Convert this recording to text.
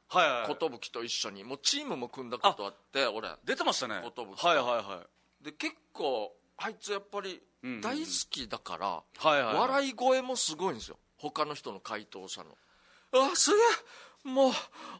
はいはい。 寿と一緒にもうチームも組んだことあって、俺出てましたね。 寿はいはいはい。 で結構あいつやっぱり大好きだから、 はいはいはい。 笑い声もすごいんですよ、他の人の回答者の。あ、すげえ、もう